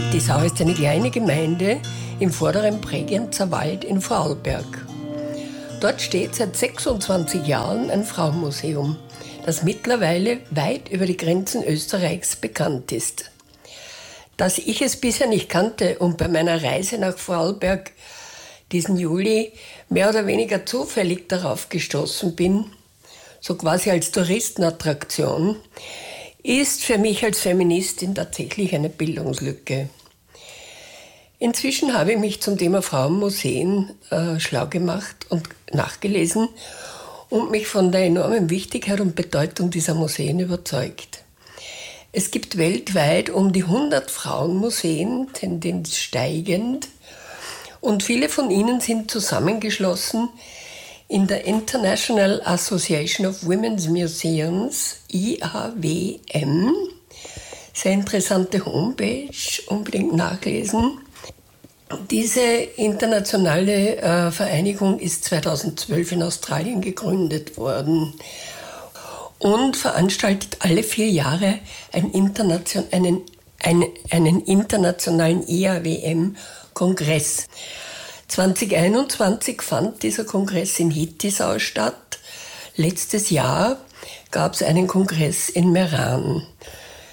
Hittisau ist eine kleine Gemeinde im vorderen Bregenzer Wald in Vorarlberg. Dort steht seit 26 Jahren ein Frauenmuseum, das mittlerweile weit über die Grenzen Österreichs bekannt ist. Dass ich es bisher nicht kannte und bei meiner Reise nach Vorarlberg diesen Juli mehr oder weniger zufällig darauf gestoßen bin, so quasi als Touristenattraktion, ist für mich als Feministin tatsächlich eine Bildungslücke. Inzwischen habe ich mich zum Thema Frauenmuseen schlau gemacht und nachgelesen und mich von der enormen Wichtigkeit und Bedeutung dieser Museen überzeugt. Es gibt weltweit um die 100 Frauenmuseen, Tendenz steigend, und viele von ihnen sind zusammengeschlossen in der International Association of Women's Museums, IAWM. Sehr interessante Homepage, unbedingt nachlesen. Diese internationale Vereinigung ist 2012 in Australien gegründet worden und veranstaltet alle 4 Jahre einen internationalen IAWM-Kongress. 2021 fand dieser Kongress in Hittisau statt. Letztes Jahr gab es einen Kongress in Meran.